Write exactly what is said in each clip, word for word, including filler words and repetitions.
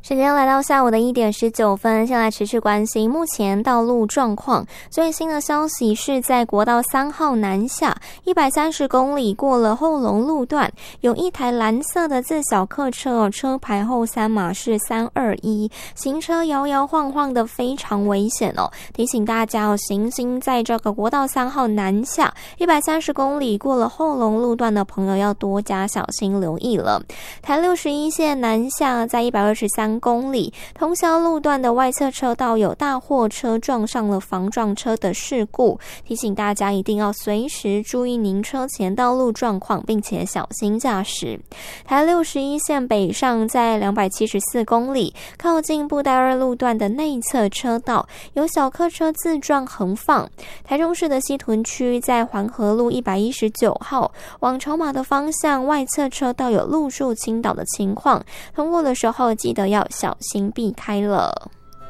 时间来到下午的一点十九分，先来持续关心目前道路状况。最新的消息是在国道三号南下一百三十公里过了后龙路段，有一台蓝色的自小客车，车牌后三码是三二一，行车摇摇晃晃的，非常危险哦。提醒大家哦，行经在这个国道三号南下一百三十公里过了后龙路段的朋友要多加小心留意了。台六十一线南下在一百二十三公里，通霄路段的外侧车道有大货车撞上了防撞车的事故，提醒大家一定要随时注意您车前道路状况，并且小心驾驶。台六十一线北上在两百七十四公里，靠近布袋二路段的内侧车道有小客车自撞横放。台中市的西屯区在环河路一百一十九号往筹码的方向，外侧车道有路树倾倒的情况，通过的时候记得要小心避开了。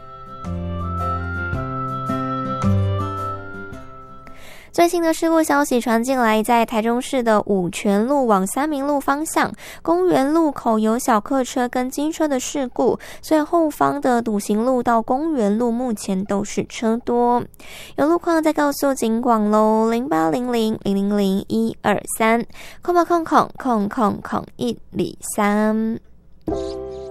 最新的事故消息传进来，在台中市的五权路往三民路方向，公园路口有小客车跟机车的事故，所以后方的笃行路到公园路目前都是车多。有路况再告诉警广咯，零八零零零零零一二三，空八空空空空空一里三。